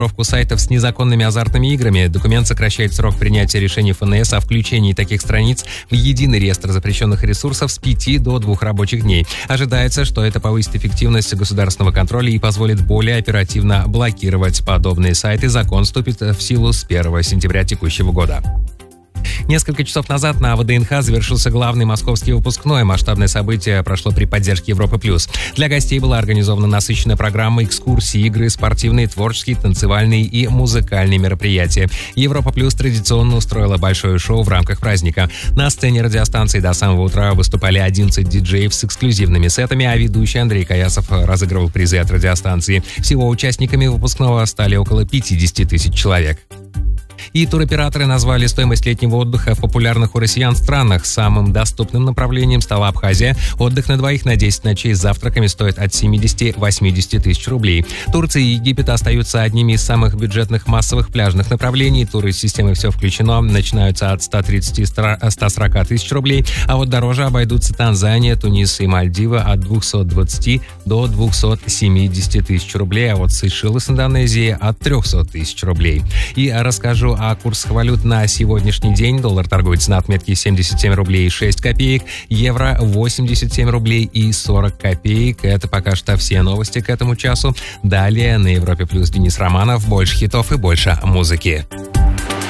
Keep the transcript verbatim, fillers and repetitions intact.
сайтов с незаконными азартными играми. Документ сокращает срок принятия решений эф эн эс о включении таких страниц в единый реестр запрещенных ресурсов с пяти до двух рабочих дней. Ожидается, что это повысит эффективность государственного контроля и позволит более оперативно блокировать подобные сайты. Закон вступит в силу с первого сентября текущего года. Несколько часов назад на вэ дэ эн ха завершился главный московский выпускной. Масштабное событие прошло при поддержке Европы плюс. Для гостей была организована насыщенная программа, экскурсии, игры, спортивные, творческие, танцевальные и музыкальные мероприятия. Европа плюс традиционно устроила большое шоу в рамках праздника. На сцене радиостанции до самого утра выступали одиннадцать диджеев с эксклюзивными сетами, а ведущий Андрей Каясов разыгрывал призы от радиостанции. Всего участниками выпускного стали около пятьдесят тысяч человек. И туроператоры назвали стоимость летнего отдыха в популярных у россиян странах. Самым доступным направлением стала Абхазия. Отдых на двоих на десять ночей с завтраками стоит от семидесяти до восьмидесяти тысяч рублей. Турция и Египет остаются одними из самых бюджетных массовых пляжных направлений. Туры с системой «Все включено» начинаются от ста тридцати - ста сорока тысяч рублей, а вот дороже обойдутся Танзания, Тунис и Мальдивы от двухсот двадцати до двухсот семидесяти тысяч рублей, а вот Сейшелы с Индонезией от трехсот тысяч рублей. И расскажу о курсах валют на сегодняшний день. Доллар торгуется на отметке семьдесят семь рублей и шесть копеек, евро восемьдесят семь рублей и сорок копеек. Это пока что все новости к этому часу. Далее на Европе плюс Денис Романов. Больше хитов и больше музыки.